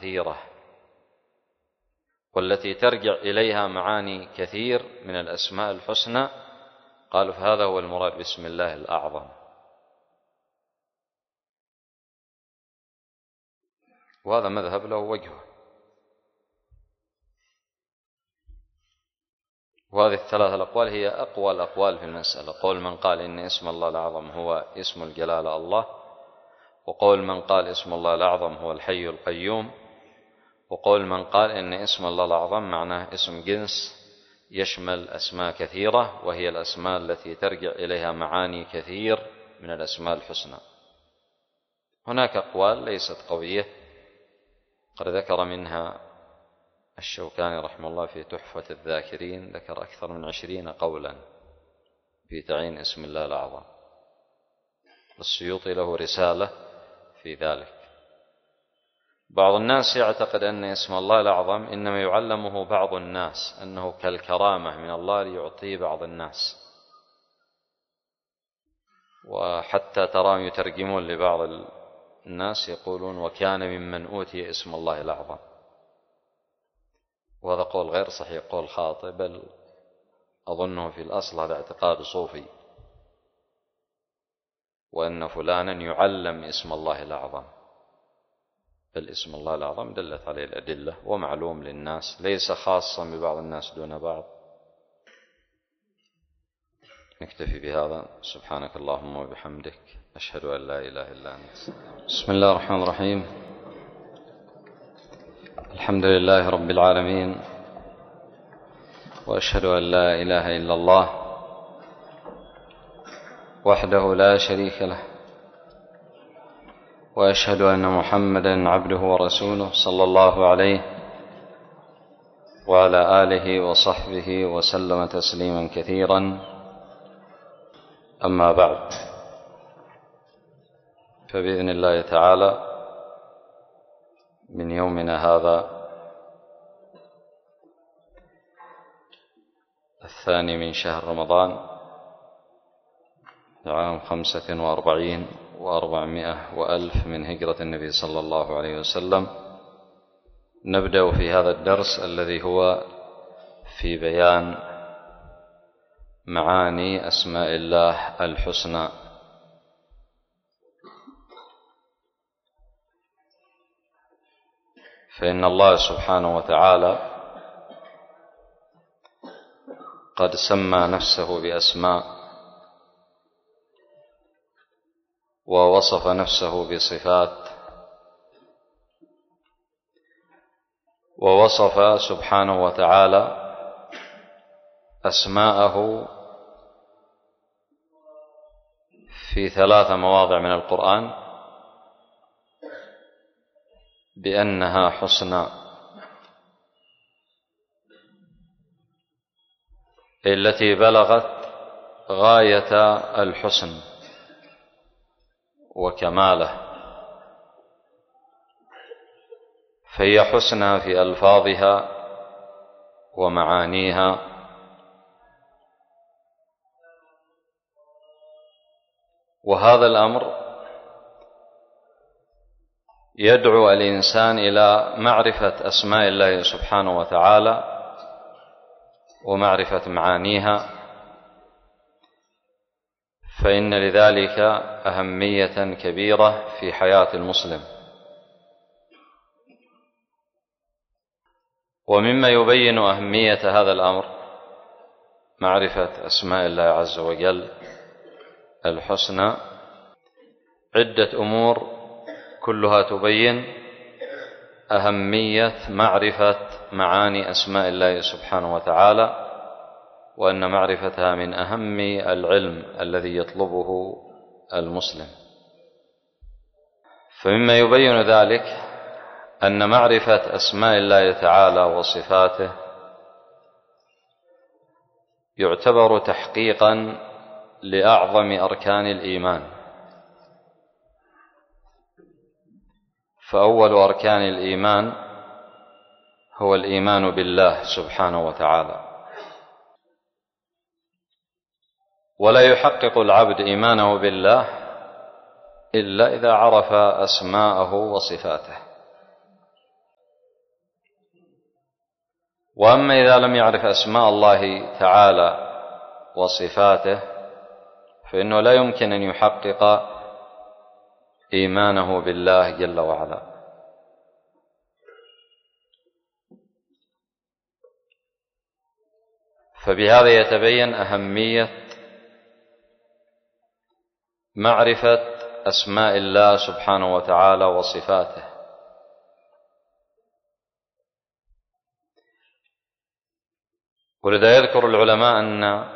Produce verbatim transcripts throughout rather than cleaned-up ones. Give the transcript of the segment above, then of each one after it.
كثيرة، والتي ترجع إليها معاني كثير من الأسماء الحسنى، قالوا فهذا هو المراد باسم الله الأعظم. وهذا مذهب له وجهه. وهذه الثلاث الأقوال هي أقوى الأقوال في المسألة. قول من قال إن اسم الله الأعظم هو اسم الجلالة الله، وقول من قال اسم الله الأعظم هو الحي القيوم، وقول من قال إن اسم الله الأعظم معناه اسم جنس يشمل أسماء كثيرة، وهي الأسماء التي ترجع إليها معاني كثير من الأسماء الحسنى. هناك أقوال ليست قوية، قد ذكر منها الشوكاني رحمه الله في تحفة الذاكرين، ذكر أكثر من عشرين قولا في تعيين اسم الله الأعظم، والسيوطي له رسالة في ذلك. بعض الناس يعتقد أن اسم الله الأعظم إنما يعلمه بعض الناس، أنه كالكرامة من الله ليعطيه بعض الناس، وحتى تراهم يترجمون لبعض الناس يقولون وكان ممن أوتي اسم الله الأعظم. وهذا قول غير صحيح، قول خاطئ، بل أظنه في الأصل هذا اعتقاد صوفي، وأن فلانا يعلم اسم الله الأعظم. بل اسم الله الأعظم دلت عليه الأدلة ومعلوم للناس، ليس خاصا ببعض الناس دون بعض. نكتفي بهذا. سبحانك اللهم وبحمدك، أشهد أن لا إله إلا أنت. بسم الله الرحمن الرحيم. الحمد لله رب العالمين، وأشهد أن لا إله إلا الله وحده لا شريك له، وأشهد أن محمدا عبده ورسوله صلى الله عليه وعلى آله وصحبه وسلم تسليما كثيرا. أما بعد، فبإذن الله تعالى من يومنا هذا الثاني من شهر رمضان عام خمسة وأربعين وأربعمائة وألف من هجرة النبي صلى الله عليه وسلم، نبدأ في هذا الدرس الذي هو في بيان معاني أسماء الله الحسنى. فإن الله سبحانه وتعالى قد سمى نفسه بأسماء، ووصف نفسه بصفات، ووصف سبحانه وتعالى أسماءه في ثلاث مواضع من القرآن بأنها حسنى، التي بلغت غاية الحسن وكماله، فهي حسنى في ألفاظها ومعانيها، وهذا الأمر يدعو الإنسان إلى معرفة أسماء الله سبحانه وتعالى ومعرفة معانيها، فإن لذلك أهمية كبيرة في حياة المسلم. ومما يبين أهمية هذا الأمر معرفة أسماء الله عز وجل الحسنى عدة أمور كلها تبين أهمية معرفة معاني أسماء الله سبحانه وتعالى، وأن معرفتها من أهم العلم الذي يطلبه المسلم. فمما يبين ذلك أن معرفة أسماء الله تعالى وصفاته يعتبر تحقيقا لأعظم أركان الإيمان. فأول أركان الإيمان هو الإيمان بالله سبحانه وتعالى، ولا يحقق العبد إيمانه بالله إلا إذا عرف أسماءه وصفاته. وأما إذا لم يعرف أسماء الله تعالى وصفاته فإنه لا يمكن أن يحقق إيمانه بالله جل وعلا. فبهذا يتبين أهمية معرفة أسماء الله سبحانه وتعالى وصفاته. ولذا يذكر العلماء أن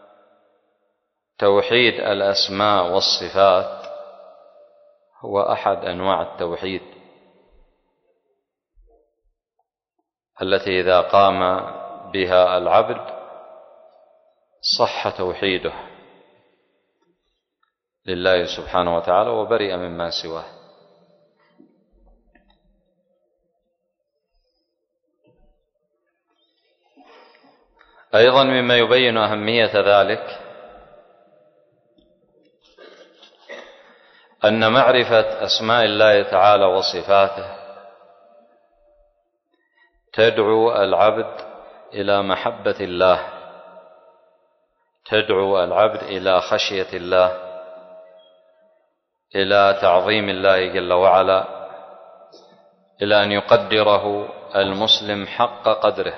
توحيد الأسماء والصفات هو أحد أنواع التوحيد التي إذا قام بها العبد صح توحيده لله سبحانه وتعالى وبرئ مما سواه. أيضا مما يبين أهمية ذلك أن معرفة أسماء الله تعالى وصفاته تدعو العبد إلى محبة الله، تدعو العبد إلى خشية الله، إلى تعظيم الله جل وعلا، إلى أن يقدره المسلم حق قدره.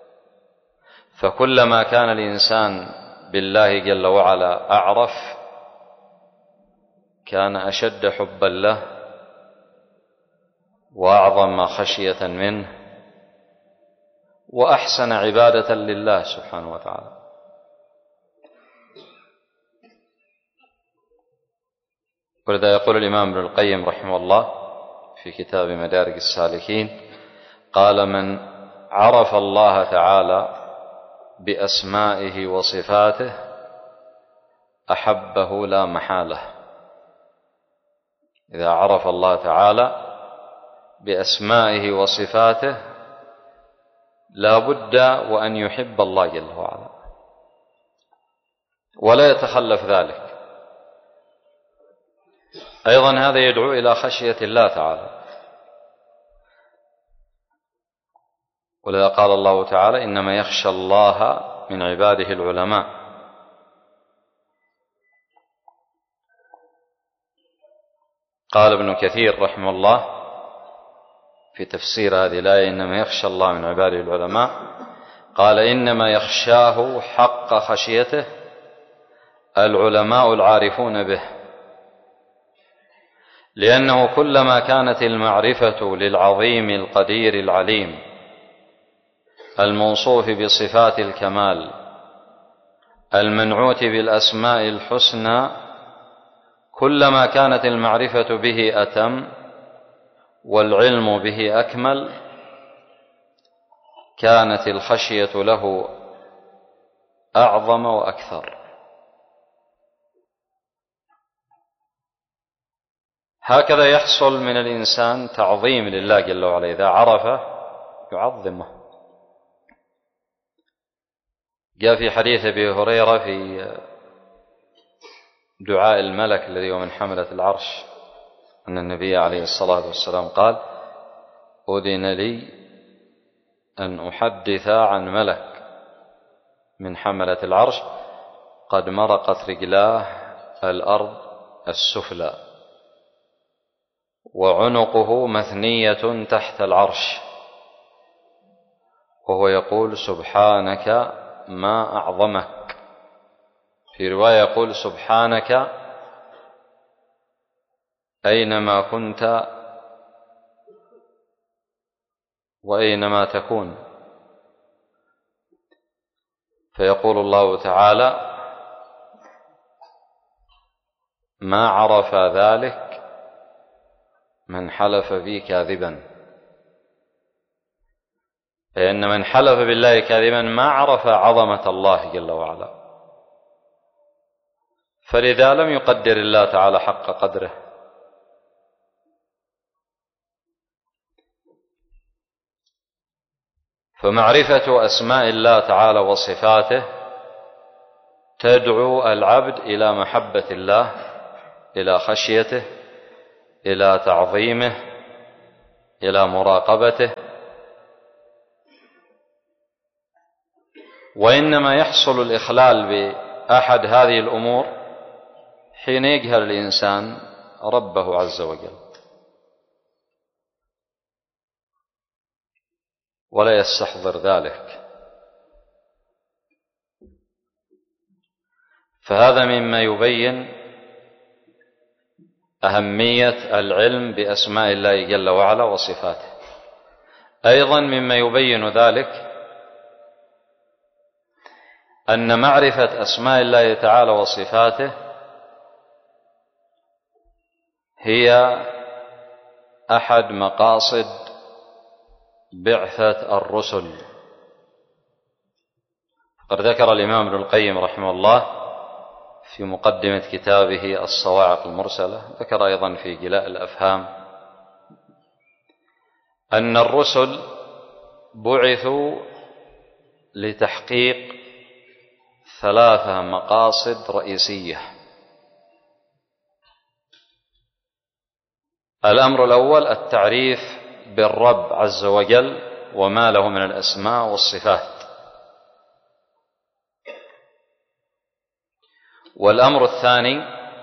فكلما كان الإنسان بالله جل وعلا أعرف كان أشد حبا له وأعظم خشية منه وأحسن عبادة لله سبحانه وتعالى. ولذا يقول الإمام ابن القيم رحمه الله في كتاب مدارج السالكين قال: من عرف الله تعالى بأسمائه وصفاته أحبه لا محالة. إذا عرف الله تعالى بأسمائه وصفاته لا بد وأن يحب الله جل وعلا ولا يتخلف ذلك. أيضا هذا يدعو إلى خشية الله تعالى، ولذا قال الله تعالى: إنما يخشى الله من عباده العلماء. قال ابن كثير رحمه الله في تفسير هذه الآية: إنما يخشى الله من عباده العلماء، قال: إنما يخشاه حق خشيته العلماء العارفون به، لأنه كلما كانت المعرفة للعظيم القدير العليم الموصوف بصفات الكمال المنعوت بالأسماء الحسنى، كلما كانت المعرفة به أتم والعلم به أكمل، كانت الخشية له أعظم وأكثر. هكذا يحصل من الإنسان تعظيم لله جل وعلا، إذا عرفه يعظمه. جاء في حديث أبي هريرة في دعاء الملك الذي هو من حملة العرش أن النبي عليه الصلاة والسلام قال: أذن لي أن أحدث عن ملك من حملة العرش قد مرقت رجلاه الأرض السفلى وعنقه مثنية تحت العرش، وهو يقول: سبحانك ما أعظمك. في رواية يقول: سبحانك أينما كنت وأينما تكون. فيقول الله تعالى: ما عرف ذلك من حلف بي كاذبا، فإن من حلف بالله كاذبا ما عرف عظمة الله جل وعلا، فلذا لم يقدر الله تعالى حق قدره. فمعرفة أسماء الله تعالى وصفاته تدعو العبد إلى محبة الله، إلى خشيته، إلى تعظيمه، إلى مراقبته. وإنما يحصل الإخلال بأحد هذه الأمور حين يجهل الإنسان ربه عز وجل ولا يستحضر ذلك، فهذا مما يبين أهمية العلم بأسماء الله جل وعلا وصفاته. أيضا مما يبين ذلك أن معرفة أسماء الله تعالى وصفاته هي أحد مقاصد بعثة الرسل. قد ذكر الإمام ابن القيم رحمه الله في مقدمة كتابه الصواعق المرسلة، ذكر أيضا في جلاء الأفهام، أن الرسل بعثوا لتحقيق ثلاثة مقاصد رئيسية. الأمر الأول التعريف بالرب عز وجل وما له من الأسماء والصفات، والأمر الثاني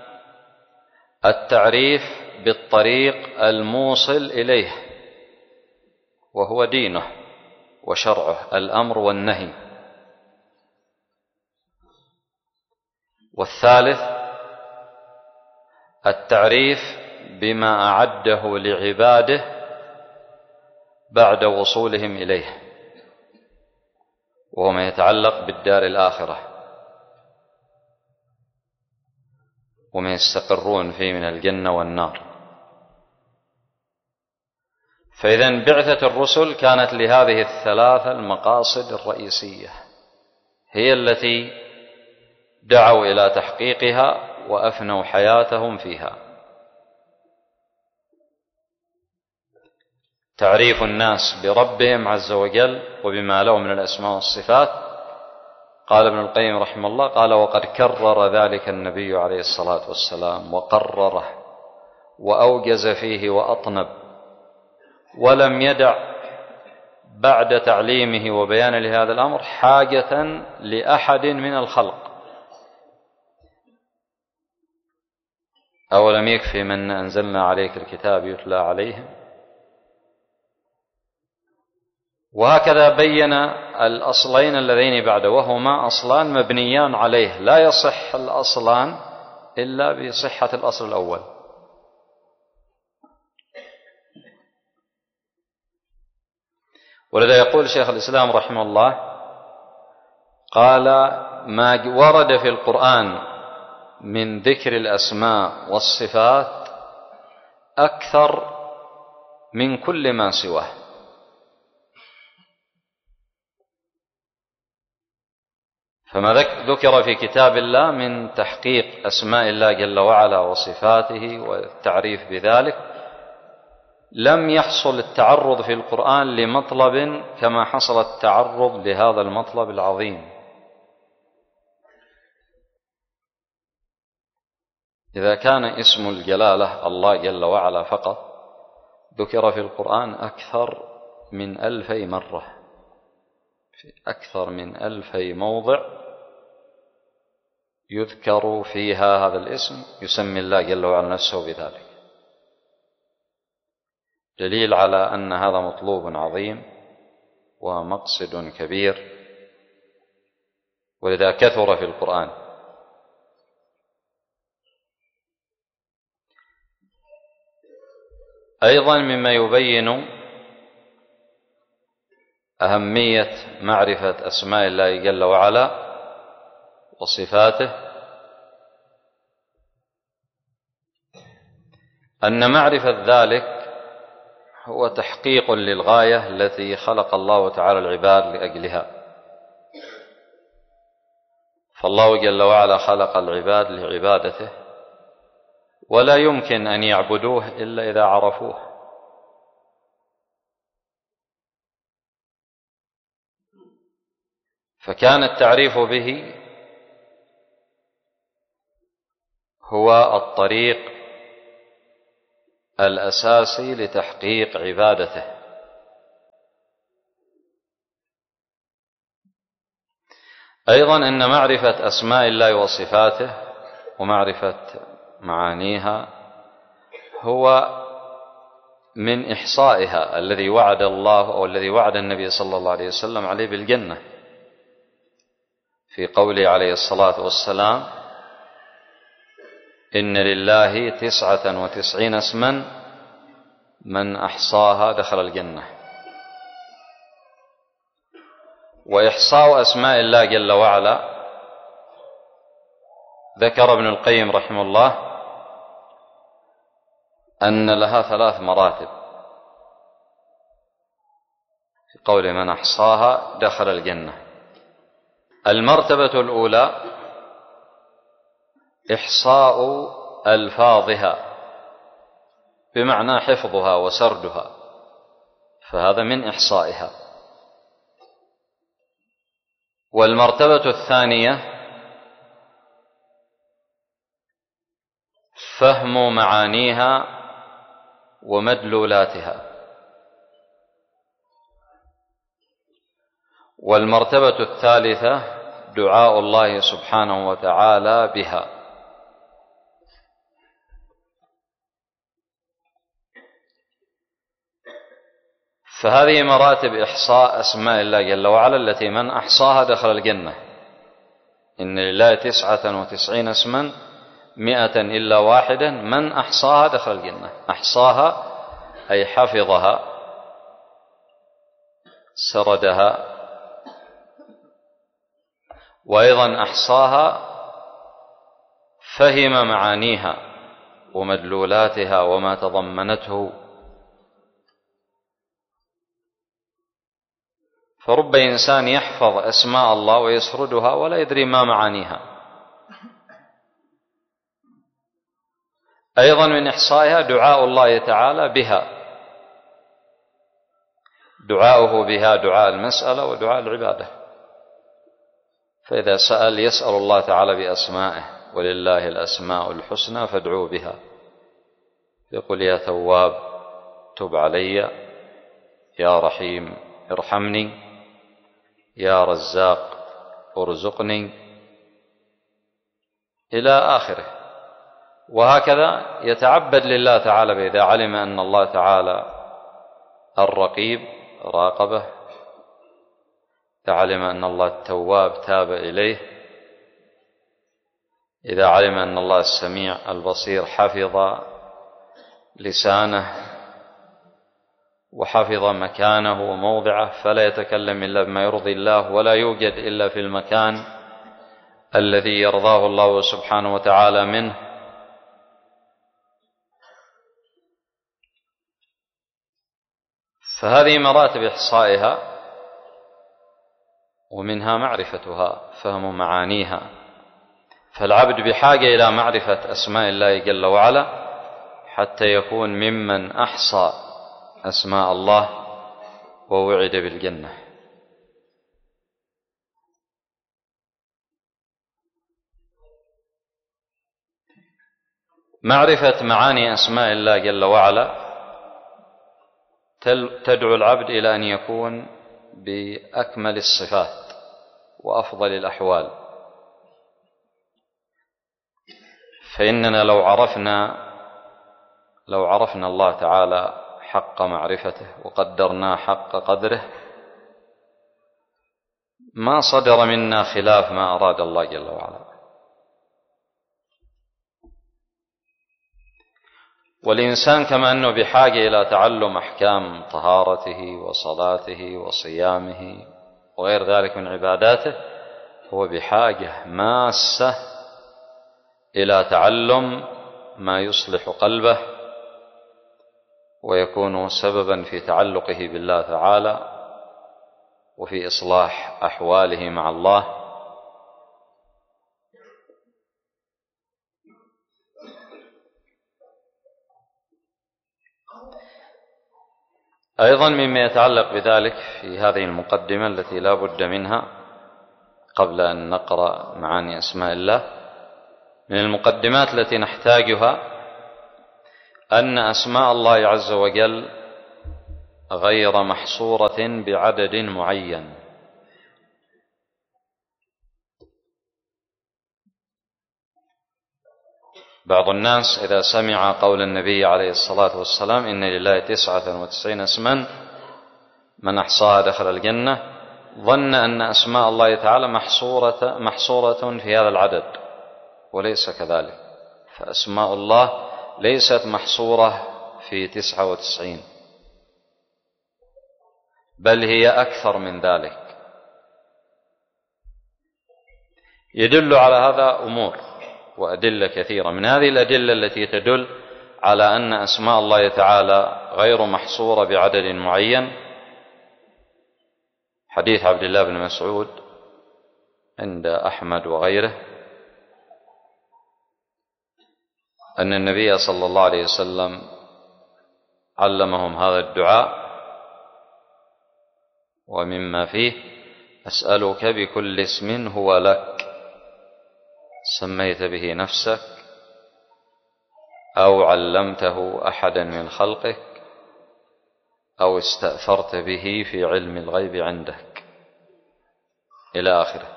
التعريف بالطريق الموصل إليه وهو دينه وشرعه، الأمر والنهي، والثالث التعريف بما أعده لعباده بعد وصولهم إليه وهو ما يتعلق بالدار الآخرة وما يستقرون فيه من الجنة والنار. فإذن بعثة الرسل كانت لهذه الثلاثة المقاصد الرئيسية، هي التي دعوا إلى تحقيقها وأفنوا حياتهم فيها. تعريف الناس بربهم عز وجل وبما له من الأسماء والصفات. قال ابن القيم رحمه الله قال وقد كرر ذلك النبي عليه الصلاة والسلام وقرره وأوجز فيه وأطنب، ولم يدع بعد تعليمه وبيان لهذا الأمر حاجة لأحد من الخلق. أولم يكفي من أنزلنا عليك الكتاب يتلى عليهم. وهكذا بين الأصلين اللذين بعده، وهما أصلان مبنيان عليه، لا يصح الأصلان إلا بصحة الأصل الأول. ولذا يقول شيخ الإسلام رحمه الله قال ما ورد في القرآن من ذكر الأسماء والصفات أكثر من كل ما سواه. فما ذكر في كتاب الله من تحقيق أسماء الله جل وعلا وصفاته والتعريف بذلك لم يحصل التعرض في القرآن لمطلب كما حصل التعرض لهذا المطلب العظيم. إذا كان اسم الجلالة الله جل وعلا فقط ذكر في القرآن أكثر من ألفي مرة، في أكثر من ألفي موضع يذكر فيها هذا الاسم يسمي الله جل وعلا نفسه بذلك، دليل على أن هذا مطلوب عظيم ومقصد كبير، ولذا كثر في القرآن. أيضا مما يبين أهمية معرفة أسماء الله جل وعلا وصفاته أن معرفة ذلك هو تحقيق للغاية التي خلق الله تعالى العباد لأجلها. فالله جل وعلا خلق العباد لعبادته، ولا يمكن أن يعبدوه إلا إذا عرفوه. فكان التعريف به هو الطريق الأساسي لتحقيق عبادته. أيضا أن معرفة أسماء الله وصفاته ومعرفة معانيها هو من إحصائها الذي وعد الله أو الذي وعد النبي صلى الله عليه وسلم عليه بالجنة في قوله عليه الصلاة والسلام: إن لله تسعة وتسعين اسما من أحصاها دخل الجنة. وإحصاء أسماء الله جل وعلا ذكر ابن القيم رحمه الله أن لها ثلاث مراتب في قول من أحصاها دخل الجنة. المرتبة الأولى إحصاء ألفاظها بمعنى حفظها وسردها، فهذا من إحصائها. والمرتبة الثانية فهم معانيها ومدلولاتها. والمرتبة الثالثة دعاء الله سبحانه وتعالى بها. فهذه مراتب إحصاء أسماء الله جل وعلا التي من أحصاها دخل الجنة. إن لله تسعة وتسعين اسما مئة إلا واحدا من أحصاها دخل الجنة. أحصاها أي حفظها سردها، وأيضا أحصاها فهم معانيها ومدلولاتها وما تضمنته. فرب إنسان يحفظ أسماء الله ويسردها ولا يدري ما معانيها. أيضا من إحصائها دعاء الله تعالى بها، دعاؤه بها دعاء المسألة ودعاء العبادة. فإذا سأل يسأل الله تعالى بأسمائه: ولله الأسماء الحسنى فادعوه بها. يقول: يا تواب تب علي، يا رحيم ارحمني، يا رزاق ارزقني، إلى آخره. وهكذا يتعبد لله تعالى بإذا علم أن الله تعالى الرقيب راقبه، إذا علم أن الله التواب تاب إليه، إذا علم أن الله السميع البصير حفظ لسانه وحفظ مكانه وموضعه، فلا يتكلم إلا بما يرضي الله، ولا يوجد إلا في المكان الذي يرضاه الله سبحانه وتعالى منه. فهذه مراتب إحصائها، ومنها معرفتها فهم معانيها. فالعبد بحاجة إلى معرفة أسماء الله جل وعلا حتى يكون ممن أحصى أسماء الله ووعد بالجنة. معرفة معاني أسماء الله جل وعلا تدعو العبد إلى أن يكون بأكمل الصفات وأفضل الأحوال. فإننا لو عرفنا لو عرفنا الله تعالى حق معرفته وقدرنا حق قدره ما صدر منا خلاف ما أراد الله جل وعلا. والإنسان كما أنه بحاجة إلى تعلم أحكام طهارته وصلاته وصيامه وغير ذلك من عباداته، هو بحاجة ماسة إلى تعلم ما يصلح قلبه ويكون سببا في تعلقه بالله تعالى وفي إصلاح أحواله مع الله. أيضا مما يتعلق بذلك في هذه المقدمة التي لا بد منها قبل أن نقرأ معاني أسماء الله، من المقدمات التي نحتاجها أن أسماء الله عز وجل غير محصورة بعدد معين. بعض الناس إذا سمع قول النبي عليه الصلاة والسلام إن لله تسعة وتسعين اسما من أحصاها دخل الجنة، ظن أن أسماء الله تعالى محصورة, محصورة في هذا العدد، وليس كذلك. فأسماء الله ليست محصورة في تسعة وتسعين، بل هي أكثر من ذلك. يدل على هذا أمور وأدلة كثيرة. من هذه الأدلة التي تدل على أن أسماء الله تعالى غير محصورة بعدد معين حديث عبد الله بن مسعود عند أحمد وغيره أن النبي صلى الله عليه وسلم علمهم هذا الدعاء ومما فيه: أسألك بكل اسم هو لك سميت به نفسك أو علمته أحدا من خلقك أو استأثرت به في علم الغيب عندك، إلى آخره.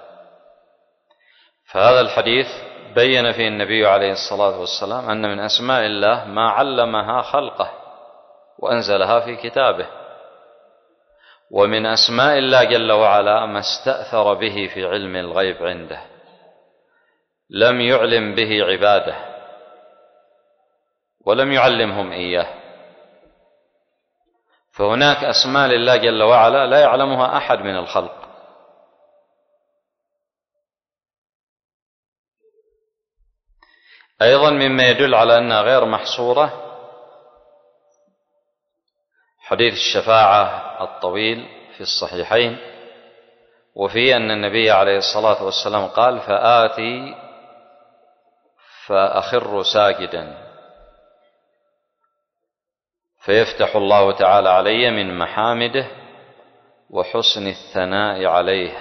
فهذا الحديث بين فيه النبي عليه الصلاة والسلام أن من أسماء الله ما علمها خلقه وأنزلها في كتابه، ومن أسماء الله جل وعلا ما استأثر به في علم الغيب عنده، لم يعلم به عباده ولم يعلمهم إياه. فهناك أسماء لله جل وعلا لا يعلمها أحد من الخلق. أيضا مما يدل على أنها غير محصورة حديث الشفاعة الطويل في الصحيحين، وفيه أن النبي عليه الصلاة والسلام قال: فآتي فأخر ساجدا فيفتح الله تعالى علي من محامده وحسن الثناء عليه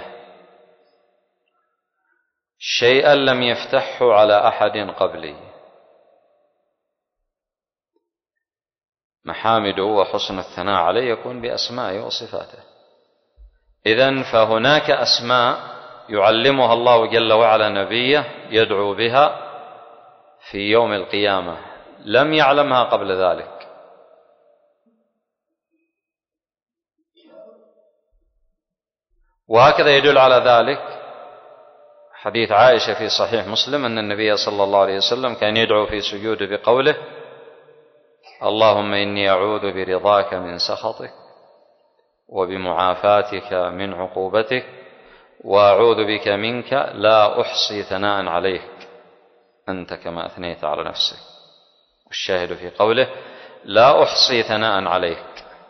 شيئا لم يفتحه على أحد قبلي. محامده وحسن الثناء عليه يكون بأسمائه وصفاته. إذن فهناك أسماء يعلمها الله جل وعلا نبيه يدعو بها في يوم القيامة لم يعلمها قبل ذلك. وهكذا يدل على ذلك حديث عائشة في صحيح مسلم أن النبي صلى الله عليه وسلم كان يدعو في سجوده بقوله: اللهم إني أعوذ برضاك من سخطك وبمعافاتك من عقوبتك وأعوذ بك منك لا أحصي ثناء عليك أنت كما أثنيت على نفسك. والشاهد في قوله: لا أحصي ثناء عليك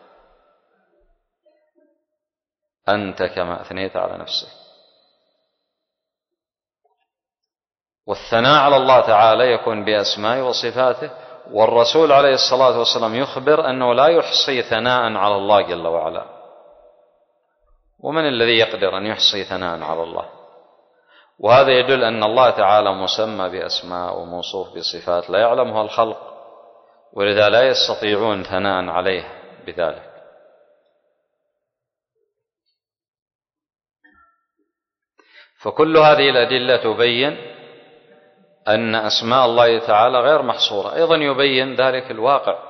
أنت كما أثنيت على نفسك. والثناء على الله تعالى يكون بأسمائه وصفاته، والرسول عليه الصلاة والسلام يخبر أنه لا يحصي ثناء على الله جل وعلا. ومن الذي يقدر أن يحصي ثناء على الله؟ وهذا يدل أن الله تعالى مسمى بأسماء وموصوف بصفات لا يعلمها الخلق، ولذا لا يستطيعون ثناء عليه بذلك. فكل هذه الأدلة تبين أن أسماء الله تعالى غير محصورة. أيضا يبين ذلك الواقع،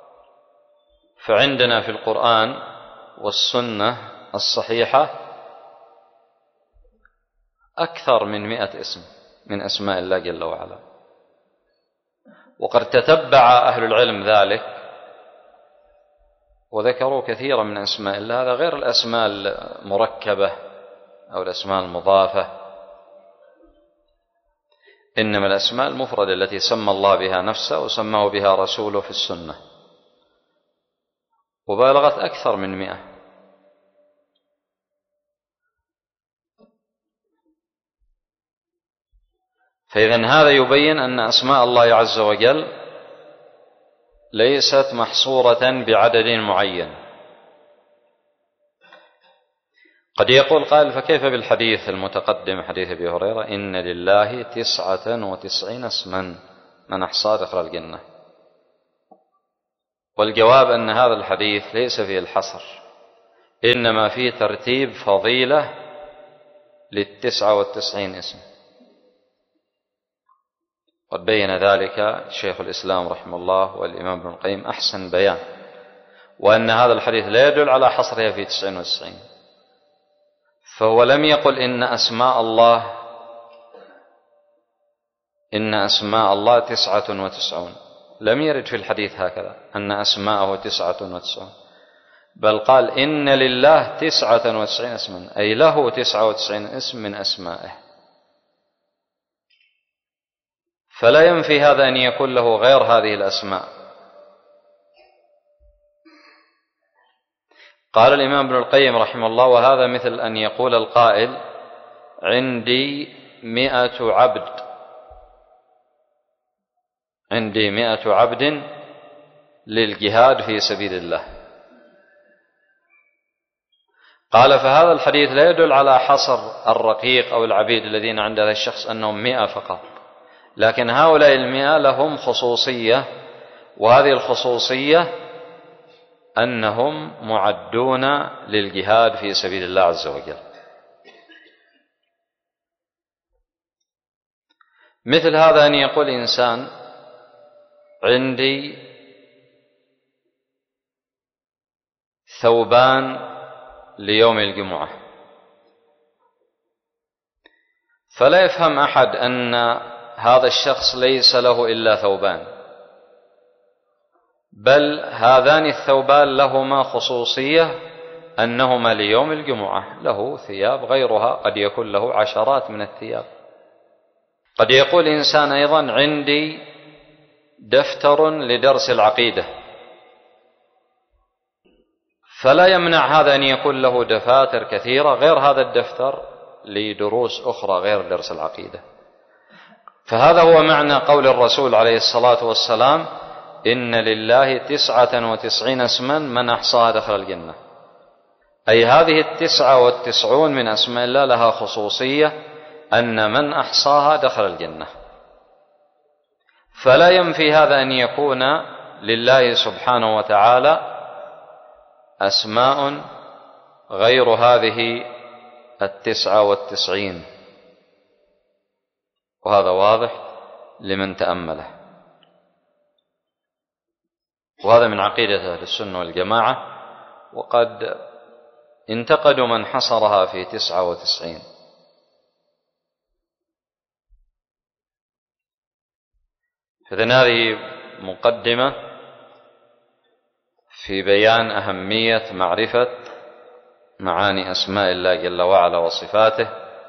فعندنا في القرآن والسنة الصحيحة أكثر من مئة اسم من أسماء الله جل وعلا، وقد تتبع أهل العلم ذلك وذكروا كثيرا من أسماء الله. هذا غير الأسماء المركبة أو الأسماء المضافة، إنما الأسماء المفردة التي سمى الله بها نفسه وسماه بها رسوله في السنة، وبالغت أكثر من مئة. فإذن هذا يبين أن أسماء الله عز وجل ليست محصورة بعدد معين. قد يقول قائل: فكيف بالحديث المتقدم حديث أبي هريرة إن لله تسعة وتسعين اسما من أحصى دخل الجنة؟ والجواب أن هذا الحديث ليس فيه الحصر، إنما فيه ترتيب فضيلة للتسعة والتسعين اسم. قد بين ذلك شيخ الإسلام رحمه الله والإمام ابن القيم أحسن بيان، وأن هذا الحديث لا يدل على حصرها في تسعين وتسعين، فهو لم يقل إن أسماء الله إن أسماء الله تسعة وتسعون، لم يرد في الحديث هكذا أن أسماءه تسعة وتسعون، بل قال إن لله تسعة وتسعين اسما، أي له تسعة وتسعين اسم من أسمائه، فلا ينفي هذا أن يكون له غير هذه الأسماء. قال الإمام ابن القيم رحمه الله: وهذا مثل أن يقول القائل: عندي مئة عبد عندي مئة عبد للجهاد في سبيل الله. قال: فهذا الحديث لا يدل على حصر الرقيق أو العبيد الذين عند هذا الشخص أنهم مئة فقط، لكن هؤلاء المئة لهم خصوصية، وهذه الخصوصية أنهم معدون للجهاد في سبيل الله عز وجل. مثل هذا أن يقول إنسان: عندي ثوبان ليوم الجمعة، فلا يفهم أحد أن هذا الشخص ليس له إلا ثوبان، بل هذان الثوبان لهما خصوصية أنهما ليوم الجمعة، له ثياب غيرها، قد يكون له عشرات من الثياب. قد يقول إنسان أيضا: عندي دفتر لدرس العقيدة، فلا يمنع هذا أن يكون له دفاتر كثيرة غير هذا الدفتر لدروس أخرى غير درس العقيدة. فهذا هو معنى قول الرسول عليه الصلاة والسلام: إن لله تسعة وتسعين اسما من أحصاها دخل الجنة، أي هذه التسعة والتسعون من أسماء الله لها خصوصية أن من أحصاها دخل الجنة. فلا ينفي هذا أن يكون لله سبحانه وتعالى أسماء غير هذه التسعة والتسعين، وهذا واضح لمن تأمله. وهذا من عقيدة أهل السنة والجماعة، وقد انتقدوا من حصرها في تسعة وتسعين. فإذن هذه مقدمة في بيان أهمية معرفة معاني أسماء الله جل وعلا وصفاته،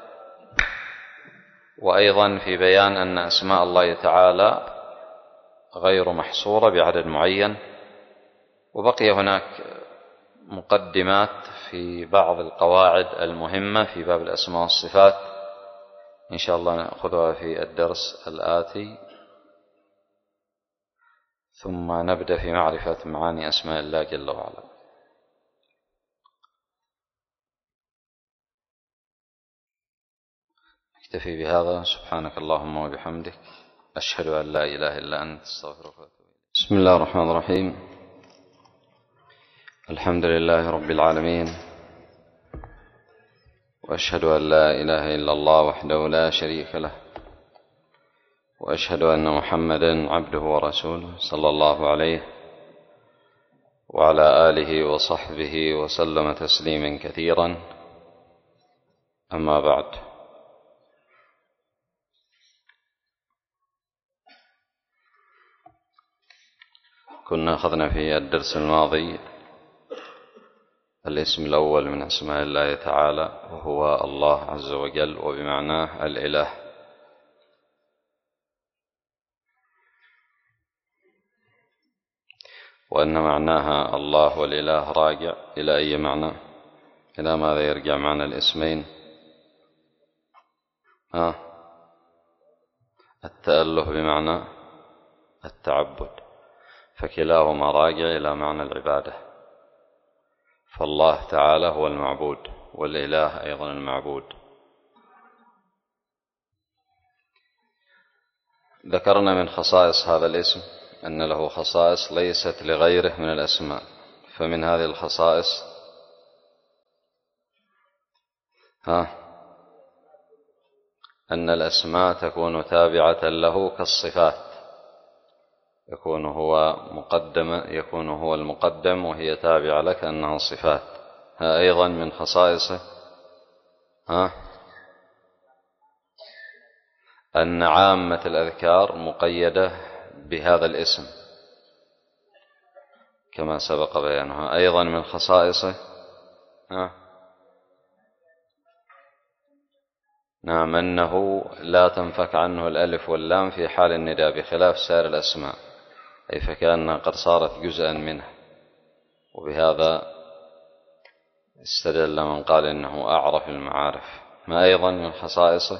وأيضا في بيان أن أسماء الله تعالى غير محصورة بعدد معين. وبقي هناك مقدمات في بعض القواعد المهمة في باب الأسماء والصفات، إن شاء الله نأخذها في الدرس الآتي، ثم نبدأ في معرفة معاني أسماء الله جل وعلا. اكتفي بهذا. سبحانك اللهم وبحمدك، أشهد أن لا إله إلا أنت، استغفرك وأتوب إليك. بسم الله الرحمن الرحيم. الحمد لله رب العالمين، وأشهد أن لا إله إلا الله وحده لا شريك له، وأشهد أن محمدا عبده ورسوله صلى الله عليه وعلى آله وصحبه وسلم تسليما كثيرا. أما بعد، كنا أخذنا في الدرس الماضي الاسم الأول من أسماء الله تعالى، وهو الله عز وجل، وبمعناه الإله. وأن معناها الله والإله راجع إلى أي معنى؟ إلى ماذا يرجع معنى الاسمين؟ آه. التأله بمعنى التعبد، فكلاهما راجع إلى معنى العبادة. فالله تعالى هو المعبود، والإله أيضا المعبود. ذكرنا من خصائص هذا الاسم أن له خصائص ليست لغيره من الأسماء. فمن هذه الخصائص ها أن الأسماء تكون تابعة له كالصفات، يكون هو مقدم يكون هو المقدم وهي تابعة لك أنها صفات. ها أيضا من خصائصه ها أن عامة الأذكار مقيدة بهذا الاسم كما سبق بيانها. أيضا من خصائصه ها نعم أنه لا تنفك عنه الألف واللام في حال النداء بخلاف سائر الأسماء، أي فكأنها قد صارت جزءا منه. وبهذا استدل من قال إنه أعرف المعارف. ما أيضا من خصائصه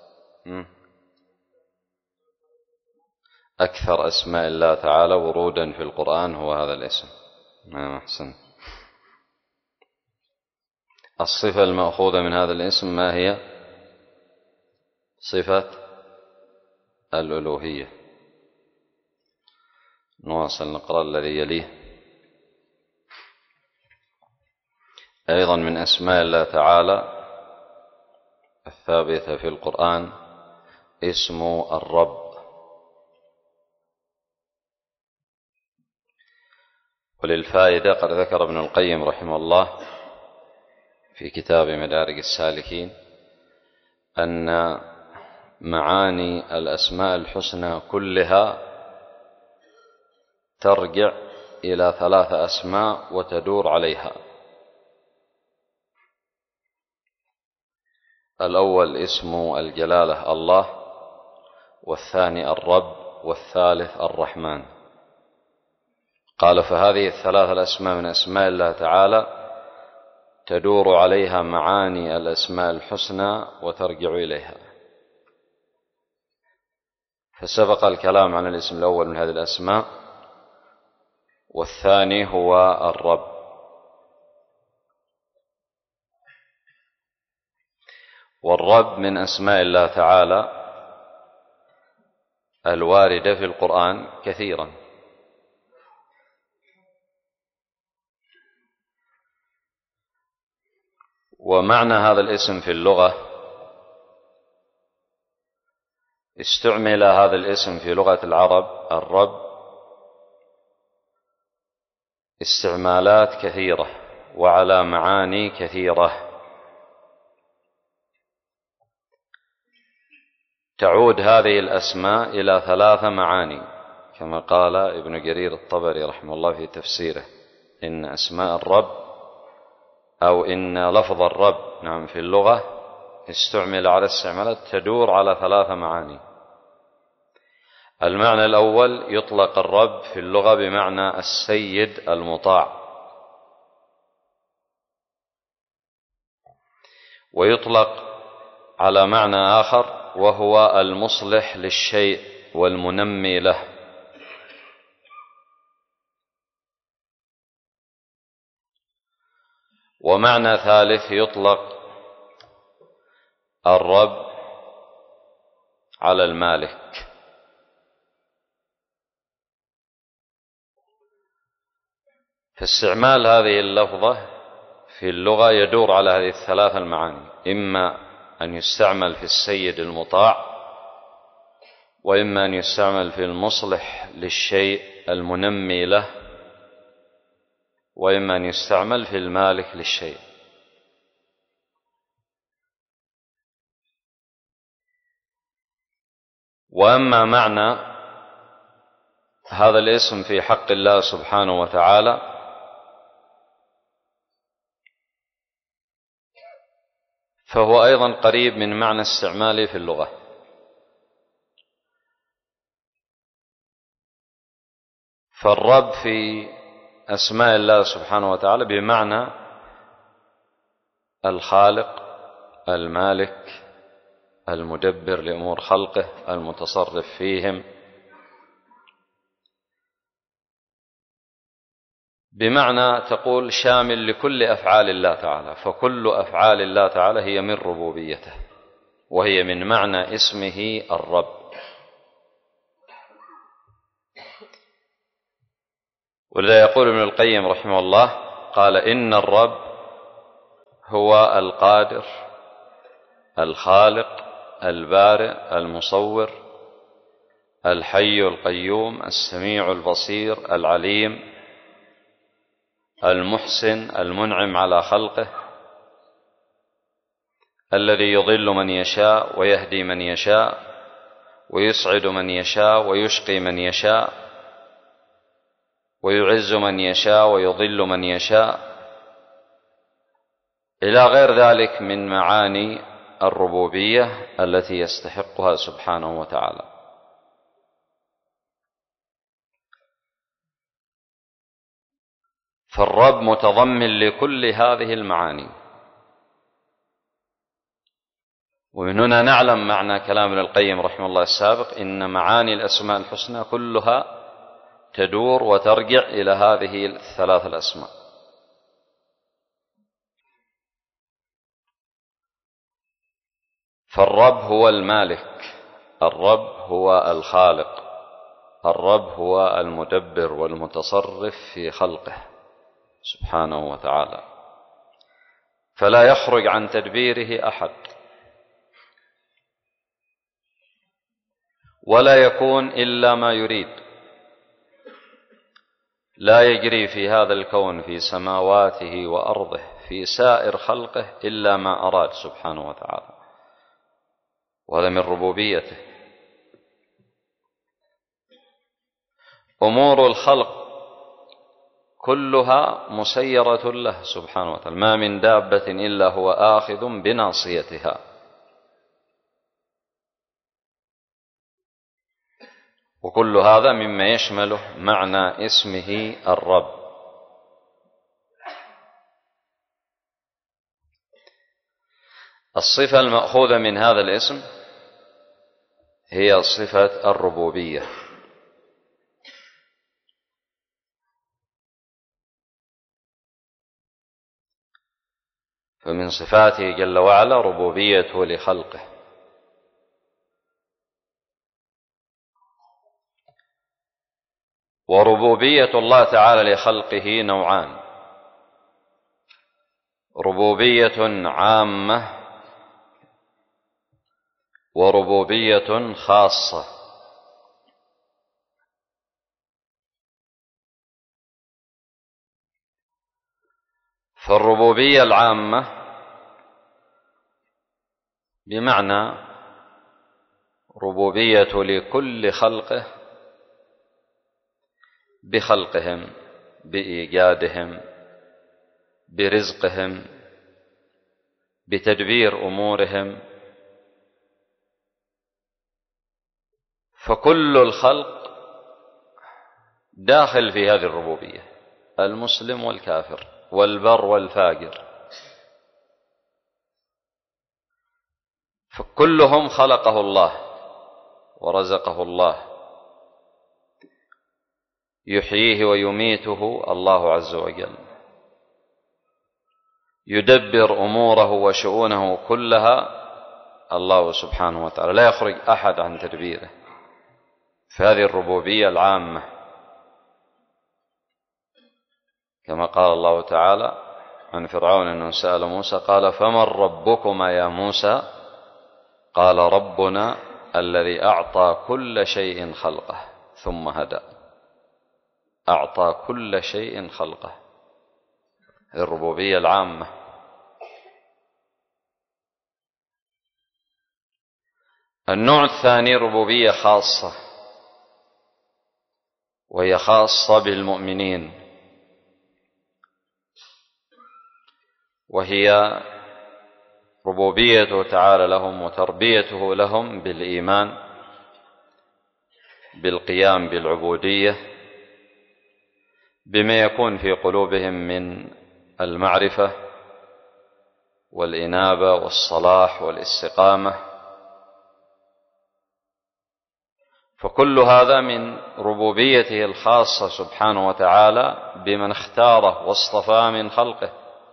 أكثر أسماء الله تعالى ورودا في القرآن هو هذا الاسم. نعم أحسن. الصفة المأخوذة من هذا الاسم ما هي؟ صفة الألوهية. نواصل نقرأ الذي يليه. أيضا من أسماء الله تعالى الثابتة في القرآن اسم الرب. وللفائدة قد ذكر ابن القيم رحمه الله في كتاب مدارج السالكين أن معاني الأسماء الحسنى كلها ترجع إلى ثلاثة أسماء وتدور عليها. الأول اسم الجلالة الله، والثاني الرب، والثالث الرحمن. قال فهذه الثلاثة الأسماء من أسماء الله تعالى تدور عليها معاني الأسماء الحسنى وترجع إليها. فسبق الكلام عن الاسم الأول من هذه الأسماء، والثاني هو الرب. والرب من أسماء الله تعالى الواردة في القرآن كثيرا، ومعنى هذا الاسم في اللغة استعمل هذا الاسم في لغة العرب الرب استعمالات كثيرة وعلى معاني كثيرة. تعود هذه الأسماء إلى ثلاث معاني كما قال ابن جرير الطبري رحمه الله في تفسيره: إن أسماء الرب أو إن لفظ الرب نعم في اللغة استعمل على استعمالات تدور على ثلاث معاني. المعنى الأول يطلق الرب في اللغة بمعنى السيد المطاع، ويطلق على معنى آخر وهو المصلح للشيء والمنمي له. ومعنى ثالث يطلق الرب على المالك. فاستعمال هذه اللفظة في اللغة يدور على هذه الثلاث المعاني: إما أن يستعمل في السيد المطاع، وإما أن يستعمل في المصلح للشيء المنمي له، وإما أن يستعمل في المالك للشيء. وأما معنى هذا الاسم في حق الله سبحانه وتعالى فهو أيضا قريب من معنى استعماله في اللغة. فالرب في أسماء الله سبحانه وتعالى بمعنى الخالق، المالك، المدبر لأمور خلقه، المتصرف فيهم، بمعنى تقول شامل لكل أفعال الله تعالى. فكل أفعال الله تعالى هي من ربوبيته، وهي من معنى اسمه الرب. ولذا يقول ابن القيم رحمه الله قال: إن الرب هو القادر الخالق البارئ المصور الحي القيوم السميع البصير العليم المحسن المنعم على خلقه، الذي يضل من يشاء ويهدي من يشاء ويسعد من يشاء ويشقي من يشاء ويعز من يشاء ويضل من يشاء، إلى غير ذلك من معاني الربوبية التي يستحقها سبحانه وتعالى. فالرب متضمن لكل هذه المعاني. ومن هنا نعلم معنى كلام ابن القيم رحمه الله السابق: إن معاني الأسماء الحسنى كلها تدور وترجع إلى هذه الثلاث الأسماء. فالرب هو المالك، الرب هو الخالق، الرب هو المدبر والمتصرف في خلقه سبحانه وتعالى، فلا يخرج عن تدبيره أحد، ولا يكون إلا ما يريد. لا يجري في هذا الكون في سماواته وأرضه في سائر خلقه إلا ما أراد سبحانه وتعالى، وهذا من ربوبيته. أمور الخلق كلها مسيرة له سبحانه وتعالى، ما من دابة إلا هو آخذ بناصيتها. وكل هذا مما يشمله معنى اسمه الرب. الصفة المأخوذة من هذا الاسم هي صفة الربوبية. فمن صفاته جل وعلا ربوبيته لخلقه. وربوبية الله تعالى لخلقه نوعان: ربوبية عامة وربوبية خاصة. فالربوبية العامة بمعنى ربوبية لكل خلقه بخلقهم، بإيجادهم، برزقهم، بتدبير أمورهم. فكل الخلق داخل في هذه الربوبية، المسلم والكافر والبر والفاجر، فكلهم خلقه الله ورزقه الله، يحييه ويميته الله عز وجل، يدبر أموره وشؤونه كلها الله سبحانه وتعالى، لا يخرج أحد عن تدبيره. فهذه الربوبية العامة، كما قال الله تعالى عن فرعون أنه سأل موسى قال: فمن ربكما يا موسى؟ قال: ربنا الذي أعطى كل شيء خلقه ثم هدى. أعطى كل شيء خلقه، الربوبية العامة. النوع الثاني ربوبية خاصة، وهي خاصة بالمؤمنين، وهي ربوبيته تعالى لهم وتربيته لهم بالإيمان، بالقيام بالعبودية، بما يكون في قلوبهم من المعرفة والإنابة والصلاح والاستقامة. فكل هذا من ربوبيته الخاصة سبحانه وتعالى بمن اختاره واصطفاه من خلقه.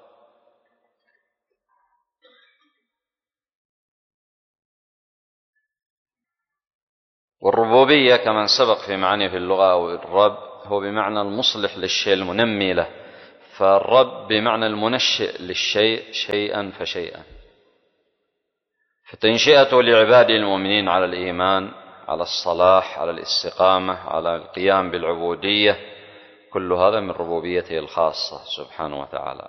والربوبية كما سبق في معاني في اللغة، أو الرب هو بمعنى المصلح للشيء المنمي له، فالرب بمعنى المنشئ للشيء شيئا فشيئا. فتنشئته لعباد المؤمنين على الإيمان، على الصلاح، على الاستقامة، على القيام بالعبودية، كل هذا من ربوبيته الخاصة سبحانه وتعالى.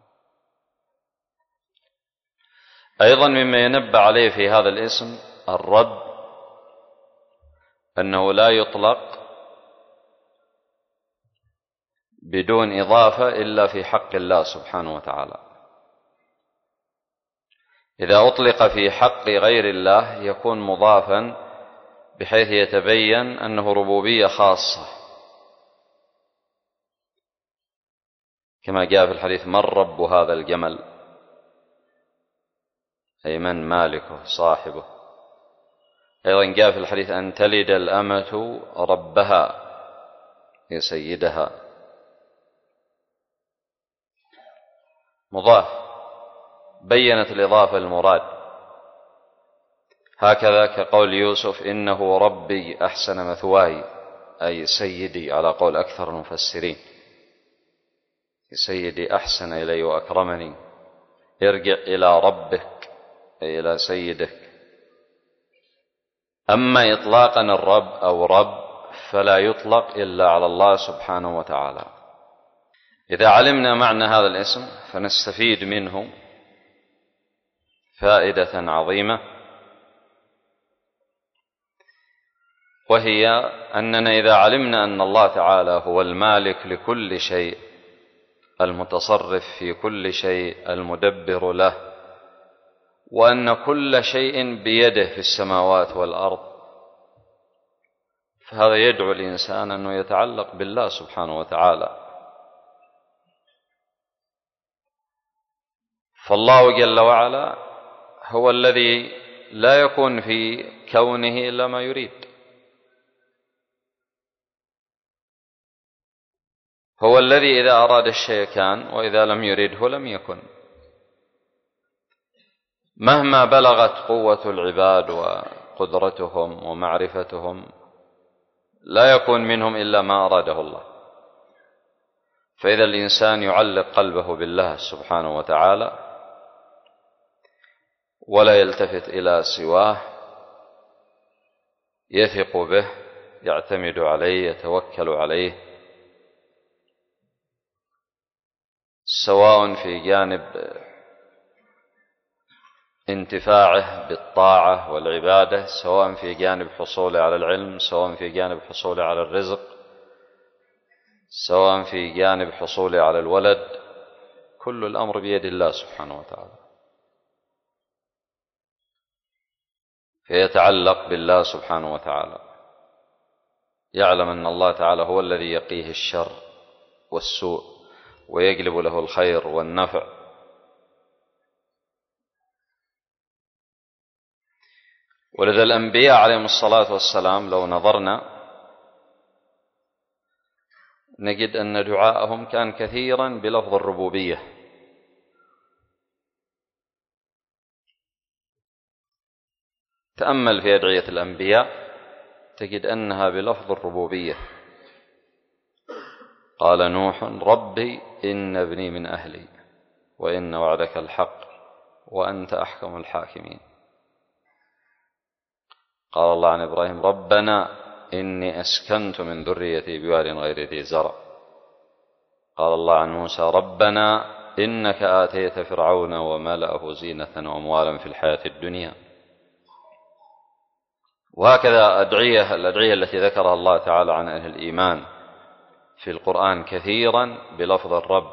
أيضا مما ينبه عليه في هذا الاسم الرب أنه لا يطلق بدون إضافة إلا في حق الله سبحانه وتعالى. إذا أطلق في حق غير الله يكون مضافا بحيث يتبين أنه ربوبية خاصة، كما جاء في الحديث: من رب هذا الجمل؟ أي من مالكه صاحبه. أيضا جاء في الحديث: أن تلد الأمة ربها، هي سيدها. مضاف، بينت الإضافة المراد، هكذا كقول يوسف: إنه ربي أحسن مثواي، أي سيدي على قول أكثر المفسرين، سيدي أحسن إلي وأكرمني، ارجع إلى ربك أي إلى سيدك. أما إطلاقا الرب أو رب فلا يطلق إلا على الله سبحانه وتعالى. إذا علمنا معنى هذا الاسم فنستفيد منه فائدة عظيمة، وهي أننا إذا علمنا أن الله تعالى هو المالك لكل شيء، المتصرف في كل شيء، المدبر له، وأن كل شيء بيده في السماوات والأرض، فهذا يدعو الإنسان أنه يتعلق بالله سبحانه وتعالى. فالله جل وعلا هو الذي لا يكون في كونه إلا ما يريد، هو الذي إذا أراد الشيء كان، وإذا لم يرده لم يكن. مهما بلغت قوة العباد وقدرتهم ومعرفتهم لا يكون منهم إلا ما أراده الله. فإذا الإنسان يعلق قلبه بالله سبحانه وتعالى ولا يلتفت إلى سواه، يثق به، يعتمد عليه، يتوكل عليه، سواء في جانب انتفاعه بالطاعة والعبادة، سواء في جانب حصوله على العلم، سواء في جانب حصوله على الرزق، سواء في جانب حصوله على الولد، كل الأمر بيد الله سبحانه وتعالى. فيتعلق بالله سبحانه وتعالى، يعلم أن الله تعالى هو الذي يقيه الشر والسوء ويجلب له الخير والنفع. ولذا الأنبياء عليهم الصلاة والسلام لو نظرنا نجد أن دعاءهم كان كثيرا بلفظ الربوبية. تأمل في أدعية الأنبياء تجد أنها بلفظ الربوبية. قال نوح: ربي إن ابني من أهلي وإن وعدك الحق وأنت أحكم الحاكمين. قال الله عن إبراهيم: ربنا إني أسكنت من ذريتي بواد غير ذي زرع. قال الله عن موسى: ربنا إنك آتيت فرعون وملأه زينة وأموالا في الحياة الدنيا. وهكذا أدعية الأدعية التي ذكرها الله تعالى عن أهل الإيمان في القرآن كثيرا بلفظ الرب.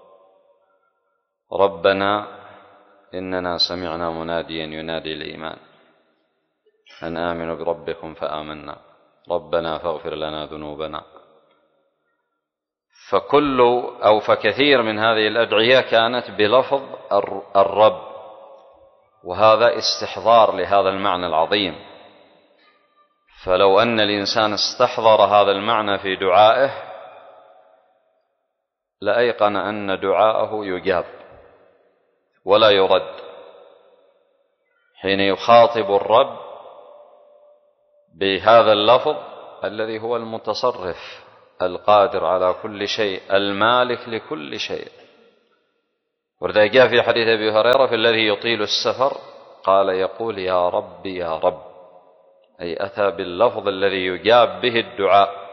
ربنا إننا سمعنا مناديا ينادي الإيمان أن آمنوا بربكم فآمنا ربنا فاغفر لنا ذنوبنا. فكل أو فكثير من هذه الأدعية كانت بلفظ الرب، وهذا استحضار لهذا المعنى العظيم. فلو أن الإنسان استحضر هذا المعنى في دعائه لأيقن أن دعاءه يجاب ولا يرد. حين يخاطب الرب بهذا اللفظ الذي هو المتصرف القادر على كل شيء المالك لكل شيء. ولذا جاء في حديث أبي هريرة: في الذي يطيل السفر قال يقول يا رب يا رب، أي أتى باللفظ الذي يجاب به الدعاء.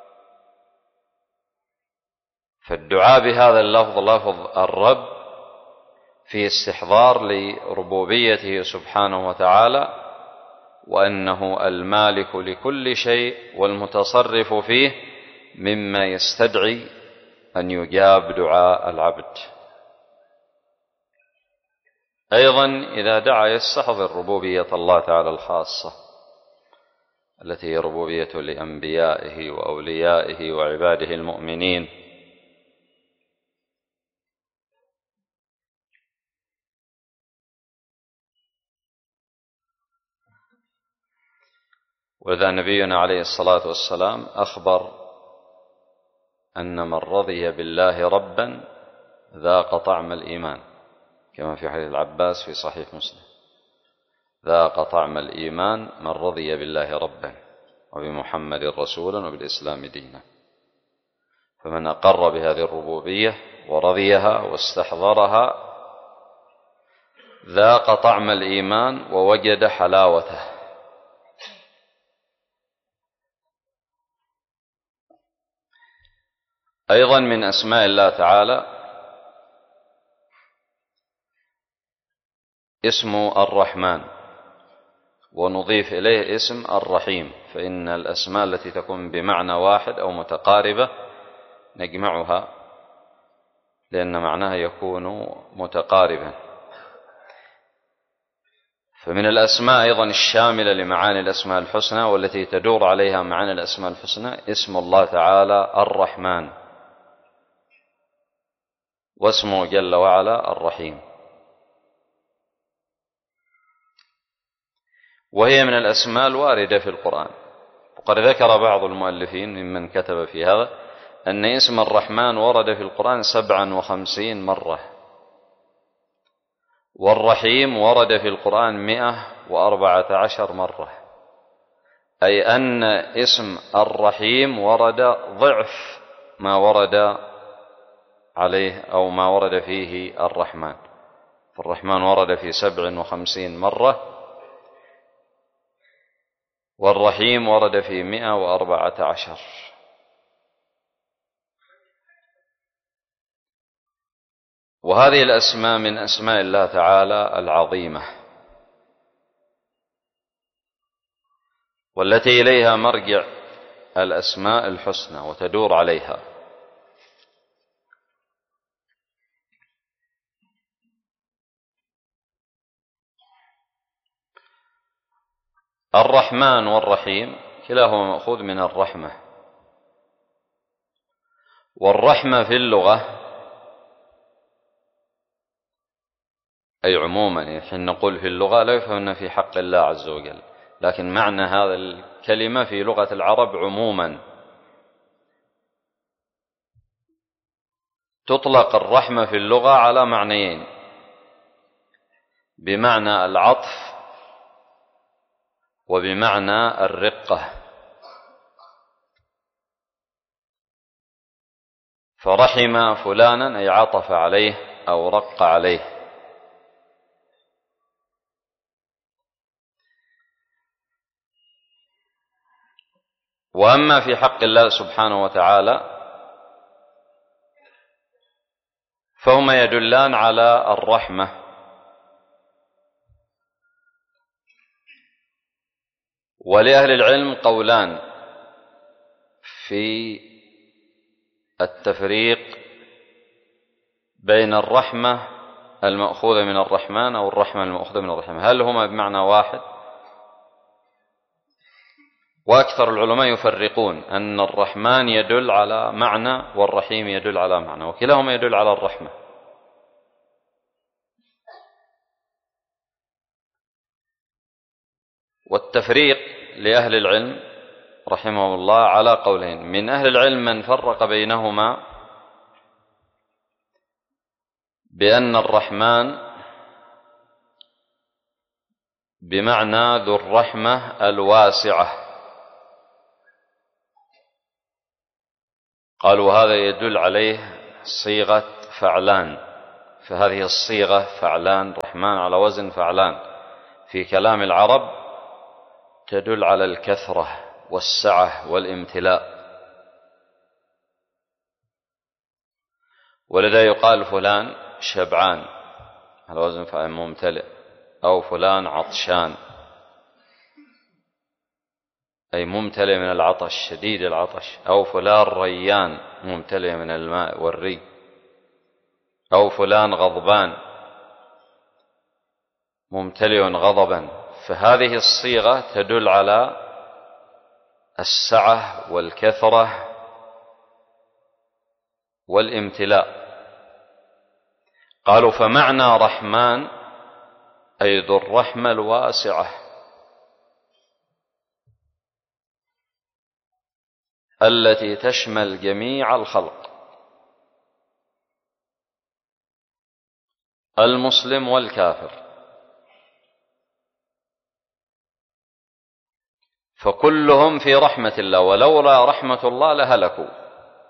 فالدعاء بهذا اللفظ لفظ الرب في استحضار لربوبيته سبحانه وتعالى، وأنه المالك لكل شيء والمتصرف فيه، مما يستدعي أن يجاب دعاء العبد. أيضا إذا دعا يستحضر ربوبية الله تعالى الخاصة التي هي ربوبية لأنبيائه وأوليائه وعباده المؤمنين. وإذا نبينا عليه الصلاة والسلام أخبر أن من رضي بالله ربا ذاق طعم الإيمان، كما في حديث العباس في صحيح مسلم: ذاق طعم الإيمان من رضي بالله ربا وبمحمد رسولا وبالإسلام دينا. فمن أقر بهذه الربوبية ورضيها واستحضرها ذاق طعم الإيمان ووجد حلاوته. أيضا من أسماء الله تعالى اسم الرحمن، ونضيف إليه اسم الرحيم، فإن الأسماء التي تكون بمعنى واحد أو متقاربة نجمعها لأن معناها يكون متقاربا. فمن الأسماء أيضا الشاملة لمعاني الأسماء الحسنى والتي تدور عليها معاني الأسماء الحسنى اسم الله تعالى الرحمن، واسمه جل وعلا الرحيم. وهي من الأسماء الواردة في القرآن. وقد ذكر بعض المؤلفين ممن كتب في هذا أن اسم الرحمن ورد في القرآن سبعا وخمسين مرة، والرحيم ورد في القرآن مئة وأربعة عشر مرة، أي أن اسم الرحيم ورد ضعف ما ورد عليه أو ما ورد فيه الرحمن. فالرحمن ورد في سبع وخمسين مرة، والرحيم ورد في مئة وأربعة عشر. وهذه الأسماء من أسماء الله تعالى العظيمة، والتي إليها مرجع الأسماء الحسنى وتدور عليها. الرحمن والرحيم كلاهما مأخوذ من الرحمة، والرحمة في اللغة أي عموما، حين نقول في اللغة لا يفهم في حق الله عز وجل، لكن معنى هذا الكلمة في لغة العرب عموما. تطلق الرحمة في اللغة على معنيين: بمعنى العطف وبمعنى الرقة. فرحم فلانا أي عطف عليه أو رق عليه. وأما في حق الله سبحانه وتعالى فهما يدلان على الرحمة. ولأهل العلم قولان في التفريق بين الرحمة المأخوذة من الرحمن أو الرحمة المأخوذة من الرحمن، هل هما بمعنى واحد؟ وأكثر العلماء يفرقون أن الرحمن يدل على معنى والرحيم يدل على معنى، وكلاهما يدل على الرحمة. والتفريق لأهل العلم رحمه الله على قولين: من أهل العلم من فرق بينهما بأن الرحمن بمعنى ذو الرحمة الواسعة، قالوا هذا يدل عليه صيغة فعلان، فهذه الصيغة فعلان، رحمن على وزن فعلان، في كلام العرب تدل على الكثرة والسعة والامتلاء، ولذا يقال فلان شبعان على وزن فعل ممتلئ، أو فلان عطشان أي ممتلئ من العطش شديد العطش، أو فلان ريان ممتلئ من الماء والري، أو فلان غضبان ممتلئ غضبا. فهذه الصيغة تدل على السعة والكثرة والامتلاء. قالوا فمعنى رحمن أي ذو الرحمة الواسعة التي تشمل جميع الخلق، المسلم والكافر، فكلهم في رحمة الله، ولولا رحمة الله لهلكوا.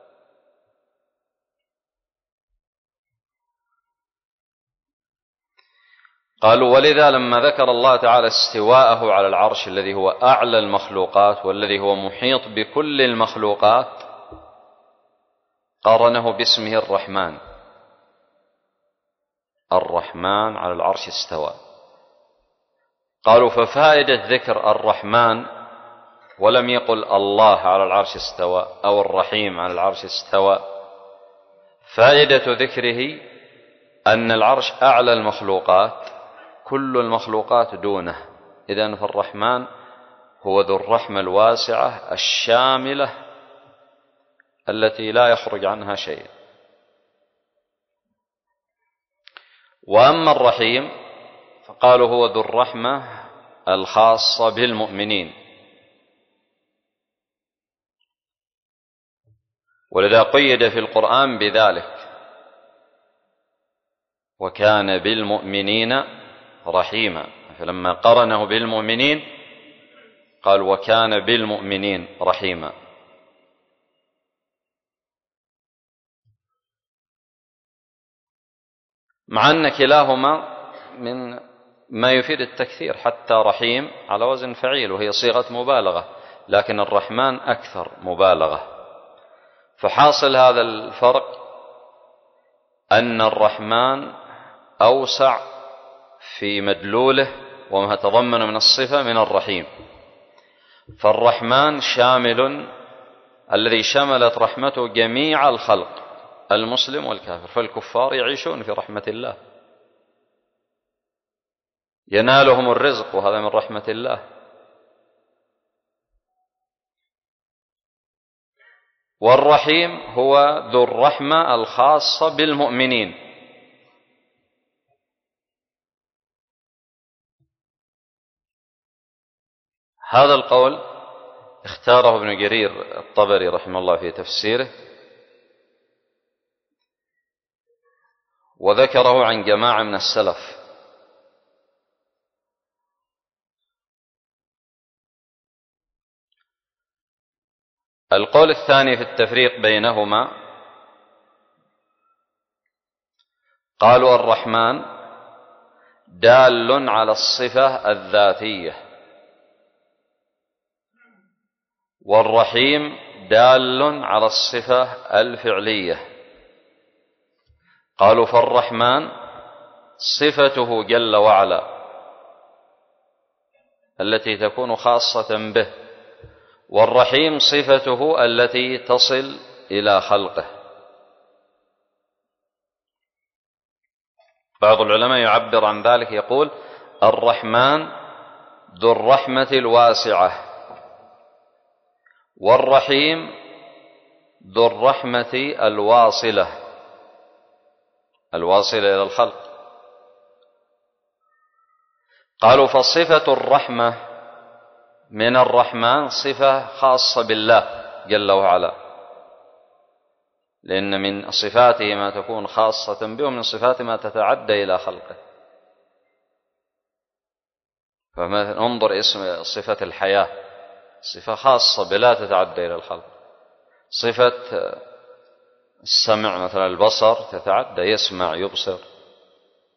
قالوا ولذا لما ذكر الله تعالى استواءه على العرش الذي هو أعلى المخلوقات والذي هو محيط بكل المخلوقات قارنه باسمه الرحمن. الرحمن على العرش استوى. قالوا ففائدة ذكر الرحمن ولم يقل الله على العرش استوى أو الرحيم على العرش استوى، فائدة ذكره أن العرش أعلى المخلوقات، كل المخلوقات دونه، إذن فالرحمن هو ذو الرحمة الواسعة الشاملة التي لا يخرج عنها شيء. وأما الرحيم فقالوا هو ذو الرحمة الخاصة بالمؤمنين، ولذا قيد في القرآن بذلك وكان بالمؤمنين رحيما، فلما قرنه بالمؤمنين قال وكان بالمؤمنين رحيما. مع أن كلاهما من ما يفيد التكثير، حتى رحيم على وزن فعيل وهي صيغة مبالغة، لكن الرحمن أكثر مبالغة. فحاصل هذا الفرق أن الرحمن أوسع في مدلوله وما تضمن من الصفة من الرحيم. فالرحمن شامل الذي شملت رحمته جميع الخلق، المسلم والكافر، فالكفار يعيشون في رحمة الله، ينالهم الرزق وهذا من رحمة الله. والرحيم هو ذو الرحمة الخاصة بالمؤمنين. هذا القول اختاره ابن جرير الطبري رحمه الله في تفسيره، وذكره عن جماعة من السلف. القول الثاني في التفريق بينهما قالوا الرحمن دال على الصفة الذاتية، والرحيم دال على الصفة الفعلية. قالوا فالرحمن صفته جل وعلا التي تكون خاصة به، والرحيم صفته التي تصل إلى خلقه. بعض العلماء يعبر عن ذلك يقول الرحمن ذو الرحمة الواسعة، والرحيم ذو الرحمة الواصلة الواصلة إلى الخلق. قالوا فصفة الرحمة من الرحمن صفة خاصة بالله جل وعلا، لأن من صفاته ما تكون خاصة به، ومن صفاته ما تتعدى إلى خلقه. فانظر اسم صفة الحياة، صفة خاصة بلا تتعدى إلى الخلق. صفة السمع مثلا البصر تتعدى، يسمع يبصر.